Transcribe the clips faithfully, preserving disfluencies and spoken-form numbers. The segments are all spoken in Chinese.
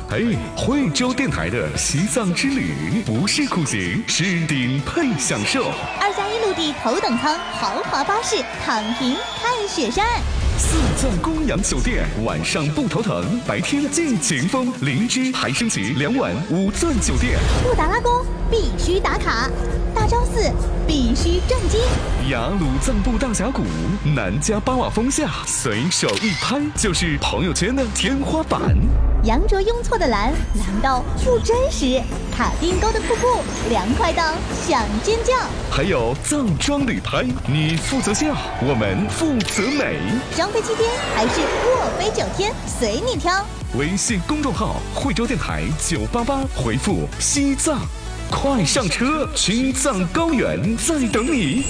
嘿，惠州电台的西藏之旅不是苦行，是顶配享受。 二加一陆地头等舱豪华巴士，躺平看雪山。 四钻公羊酒店，晚上不头疼，白天尽情疯。灵芝还升级两晚五钻酒店。 布达拉宫必须打卡，大昭寺必须正经。 雅鲁藏布大峡谷，南迦巴瓦峰下，随手一拍就是朋友圈的天花板。 羊卓雍措的蓝，蓝到不真实；卡丁沟的瀑布，凉快到想尖叫。 还有藏装旅拍，你负责笑，我们负责美。 双飞七天还是卧飞九天，随你挑。 微信公众号惠州电台九八八，回复西藏，快上车，青藏高原在等你。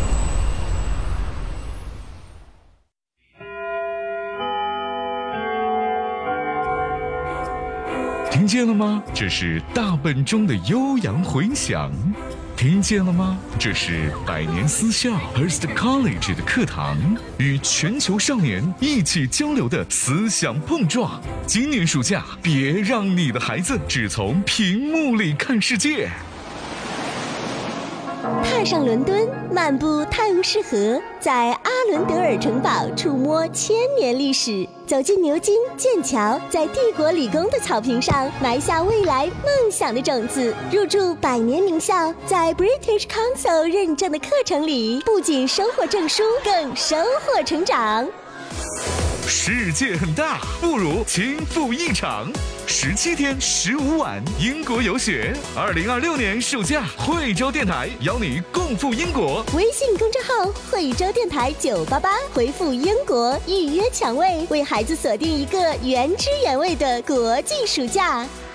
听见了吗？这是大本钟的悠扬回响。听见了吗？这是百年私校 Hearst College 的课堂，与全球少年一起交流的思想碰撞。今年暑假，别让你的孩子只从屏幕里看世界。 踏上伦敦，漫步泰晤士河，在阿伦德尔城堡触摸千年历史，走进牛津、剑桥，在帝国理工的草坪上埋下未来梦想的种子，入驻百年名校，在 British Council 认证的课程里，不仅收获证书，更收获成长。 世界很大，不如轻赴一场。十七天十五晚英国游学，二零二六年暑假，惠州电台邀你共赴英国。 微信公众号惠州电台九八八，回复英国预约抢位，为孩子锁定一个原汁原味的国际暑假。